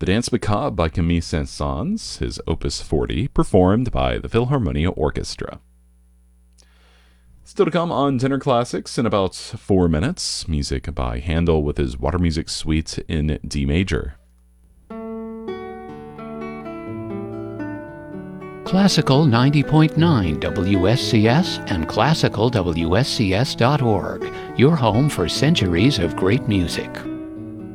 The Danse Macabre by Camille Saint-Saëns, his Opus 40, performed by the Philharmonia Orchestra. Still to come on Tenor Classics in about 4 minutes, music by Handel with his Water Music Suite in D major. Classical 90.9 WSCS and classicalwscs.org, your home for centuries of great music.